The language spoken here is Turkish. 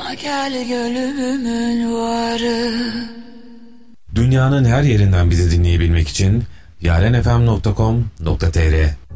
Gel gönlümün varı. Dünyanın her yerinden bizi dinleyebilmek için yarenfm.com.tr